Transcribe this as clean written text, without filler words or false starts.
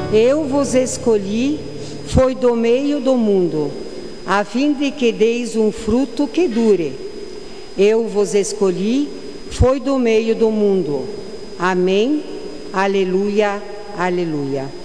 Eu vos escolhi, foi do meio do mundo, a fim de que deis um fruto que dure. Eu vos escolhi, foi do meio do mundo. Amém. Aleluia, aleluia.